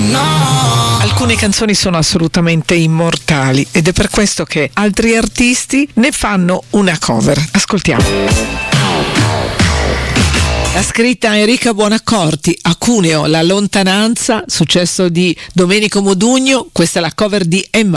Alcune canzoni sono assolutamente immortali ed è per questo che altri artisti ne fanno una cover. Ascoltiamo. La scritta Enrica Buonaccorti, a Cuneo, La lontananza, successo di Domenico Modugno. Questa è la cover di Emma.